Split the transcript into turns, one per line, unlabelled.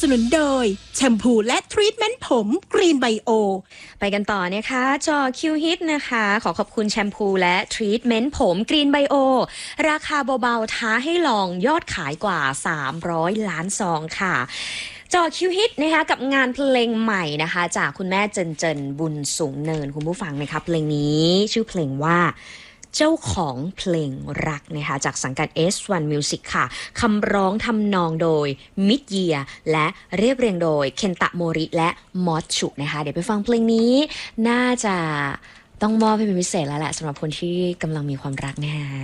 นุนโดยแชมพูและทรีทเมนต์ผมกรีนไบโอ
ไปกันต่อนะคะจอคิวฮิตนะคะขอขอบคุณแชมพูและทรีทเมนต์ผมกรีนไบโอราคาเบาๆท้าให้ลองยอดขายกว่า300ล้านซองค่ะจอคิวฮิตนะคะกับงานเพลงใหม่นะคะจากคุณแม่เจนบุญสูงเนินคุณผู้ฟังนะคะเพลงนี้ชื่อเพลงว่าเจ้าของเพลงรักนะคะจากสังกัด S1 Music ค่ะคำร้องทำนองโดยมิดเยียและเรียบเรียงโดยเคนตะโมริและมอสชุนะคะเดี๋ยวไปฟังเพลงนี้น่าจะต้องมอบให้เป็นพิเศษแล้วแหละสำหรับคนที่กำลังมีความรักนะคะ